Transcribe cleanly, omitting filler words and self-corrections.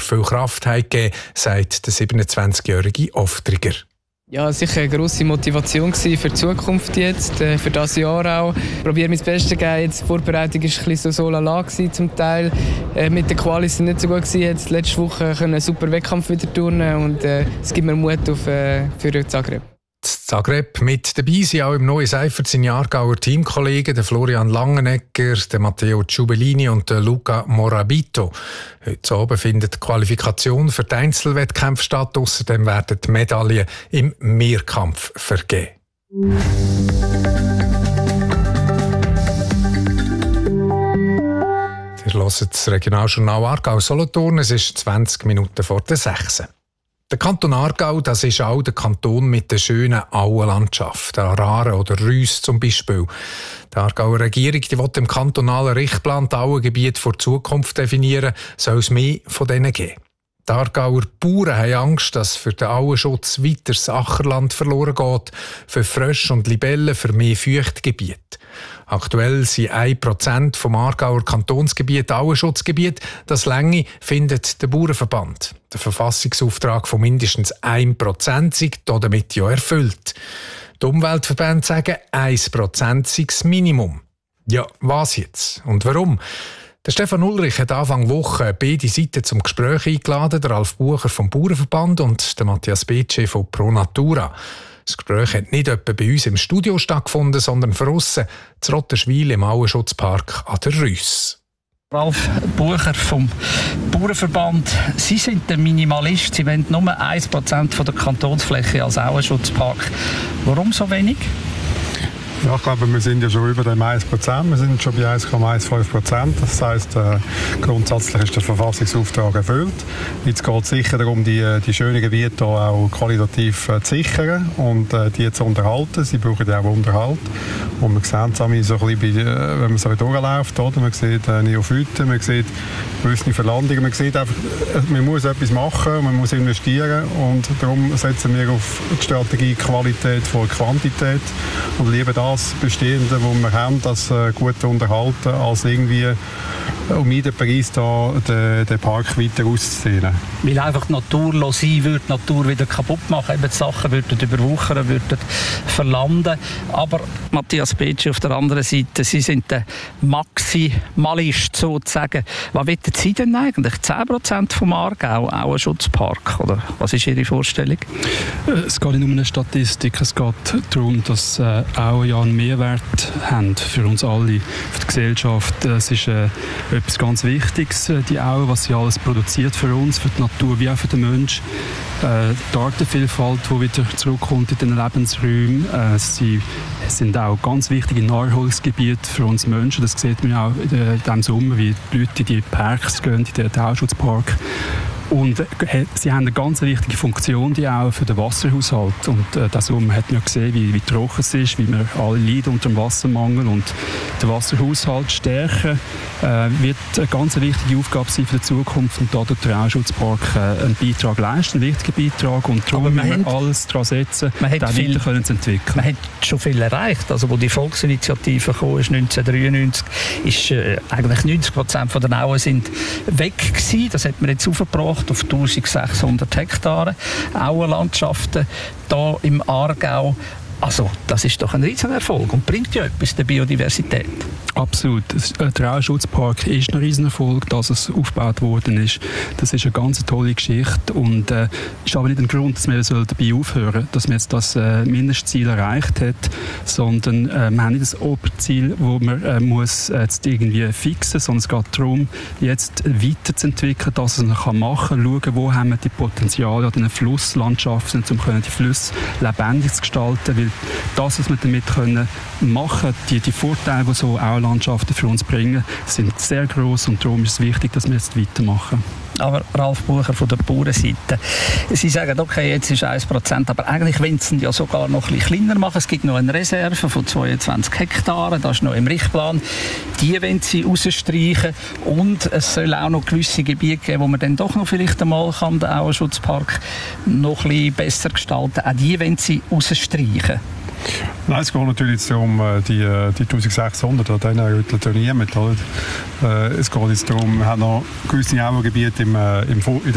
viel Kraft gegeben, sagt der 27-jährige Oftriger. Ja, sicher eine grosse Motivation für die Zukunft jetzt, für das Jahr auch. Ich probiere mein Bestes zu geben. Jetzt, die Vorbereitung war ein bisschen so lala zum Teil. Mit den Qualis nicht so gut gewesen. Jetzt letzte Woche einen super Wettkampf wieder turnen und es gibt mir Mut für Zagreb. Zagreb mit dabei sind auch im neuen Seifert seine Aargauer Teamkollegen, der Florian Langenegger, der Matteo Ciubellini und der Luca Morabito. Heute Abend findet die Qualifikation für die Einzelwettkämpfe statt. Außerdem werden die Medaillen im Mehrkampf vergeben. Ihr hört das Regionaljournal Aargau-Solothurn. Es ist 20 Minuten vor der 6. Der Kanton Aargau, das ist auch der Kanton mit der schönen Auenlandschaft, Aararen oder Reuss zum Beispiel. Die Aargauer Regierung die will im kantonalen Richtplan die Auengebiete für die Zukunft definieren, soll es mehr von denen geben. Die Aargauer Bauern haben Angst, dass für den Auenschutz weiter das Ackerland verloren geht, für Frösche und Libellen, für mehr Feuchtgebiete. Aktuell sind 1% vom Aargauer Kantonsgebiet Auenschutzgebiet. Das Länge findet der Bauernverband. Der Verfassungsauftrag von mindestens 1% sei damit ja erfüllt. Die Umweltverbände sagen, 1% sei das Minimum. Ja, was jetzt? Und warum? Der Stefan Ulrich hat Anfang Woche beide Seiten zum Gespräch eingeladen, der Ralf Bucher vom Bauernverband und der Matthias Becce von Pro Natura. Das Gespräch hat nicht etwa bei uns im Studio stattgefunden, sondern draussen in Rottenschwil im Auenschutzpark an der Reuss. Ralf Bucher vom Bauernverband. Sie sind der Minimalist. Sie wollen nur 1% der Kantonsfläche als Auenschutzpark. Warum so wenig? Ja, ich glaube, wir sind ja schon über dem 1%. Wir sind schon bei 1,15%. Das heisst, grundsätzlich ist der Verfassungsauftrag erfüllt. Jetzt geht es sicher darum, die schönen Gebiete auch qualitativ zu sichern und die zu unterhalten. Sie brauchen ja auch Unterhalt. Und man sieht es so ein bisschen, wenn man so durchläuft, oder? Man sieht Neophyten, man sieht gewisse Verlandungen, man sieht einfach, man muss etwas machen, man muss investieren und darum setzen wir auf die Strategie Qualität vor Quantität und lieber das Bestehende, das wir haben, das gut unterhalten, als irgendwie um jeden Preis den Park weiter auszuziehen. Weil einfach die Natur sein würde, die Natur wieder kaputt machen, eben die Sachen würden überwuchern, würden verlanden. Aber Matthias Becce auf der anderen Seite, Sie sind der Maximalist sozusagen. Was wollen Sie denn eigentlich? 10% vom Aargau, auch ein Schutzpark? Oder was ist Ihre Vorstellung? Es geht nicht um eine Statistik, es geht darum, dass auch ja einen Mehrwert haben für uns alle, für die Gesellschaft. Es ist etwas ganz Wichtiges, die Aue, was sie alles produziert für uns, für die Natur wie auch für den Menschen. Die Artenvielfalt, die wieder zurückkommt in den Lebensräumen. Sie sind auch ganz wichtige Naherholungsgebiete für uns Menschen. Das sieht man auch in diesem Sommer, wie die Leute in die Parks gehen, in den Auenschutzpark. Und sie haben eine ganz wichtige Funktion, die auch für den Wasserhaushalt. Und das Sommer hat man ja gesehen, wie trocken es ist, wie wir alle leiden unter dem Wassermangel. Und den Wasserhaushalt stärken wird eine ganz wichtige Aufgabe sein für die Zukunft. Und da wird der Auenschutzpark einen Beitrag leisten, einen wichtigen Beitrag. Und darum müssen wir alles daran setzen, den weiter zu entwickeln. Man hat schon viel erreicht. Also, wo die Volksinitiative kam, ist 1993, ist eigentlich 90% der Auen sind weg gewesen. Das hat man jetzt aufgebracht auf 1600 Hektare Auenlandschaften hier im Aargau. Also, das ist doch ein Riesenerfolg und bringt ja etwas der Biodiversität. Absolut. Der Auenschutzpark ist ein Riesenerfolg, dass es aufgebaut worden ist. Das ist eine ganz tolle Geschichte und ist aber nicht ein Grund, dass wir dabei aufhören sollen, dass man jetzt das Mindestziel erreicht hat, sondern wir haben nicht das Oberziel, das man muss jetzt irgendwie fixen, sondern es geht darum, jetzt weiterzuentwickeln, dass man es machen kann, schauen, wo haben wir die Potenziale an den Flusslandschaften, um die Flüsse lebendig zu gestalten, weil das, was wir damit machen können, die Vorteile, die so Auenlandschaften für uns bringen, sind sehr gross und darum ist es wichtig, dass wir jetzt weitermachen. Aber Ralf Bucher von der Bauernseite, Sie sagen, okay, jetzt ist 1%, aber eigentlich wollen Sie ja sogar noch ein bisschen kleiner machen. Es gibt noch eine Reserve von 22 Hektaren, das ist noch im Richtplan. Die wollen Sie rausstreichen und es soll auch noch gewisse Gebiete geben, wo man dann doch noch vielleicht einmal den Auenschutzpark noch ein bisschen besser gestalten kann. Auch die wollen Sie rausstreichen. Nein, es geht natürlich darum, die 1600, an denen rüttelt ja niemand. Es geht jetzt darum, wir haben noch gewisse Auengebiete in der